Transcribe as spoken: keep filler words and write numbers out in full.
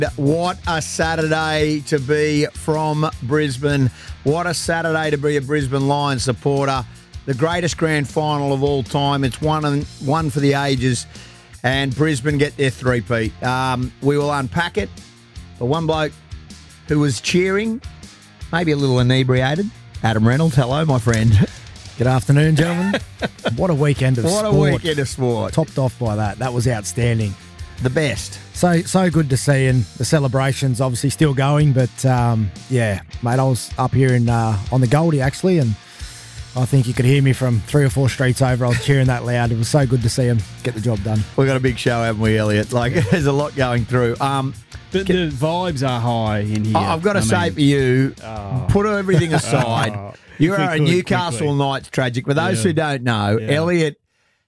What a Saturday to be from Brisbane. What a Saturday to be a Brisbane Lions supporter. The greatest grand final of all time. It's one and one for the ages, and Brisbane get their three-peat. Um, we will unpack it. The one bloke who was cheering, maybe a little inebriated, Adam Reynolds. Hello, my friend. Good afternoon, gentlemen. What a weekend of what sport. What a weekend of sport. Topped off by that. That was outstanding. The best. So so good to see, and the celebrations obviously still going. But um, yeah, mate, I was up here in uh, on the Goldie actually, and I think you could hear me from three or four streets over. I was cheering that loud. It was so good to see him get the job done. We've got a big show, haven't we, Elliot? Like, there's a lot going through. Um, But can, the vibes are high in here. I've got to I say mean, for you, oh. put everything aside. Oh. You If we are a could, Newcastle quickly. Knights tragic. For those Yeah. who don't know, Yeah. Elliot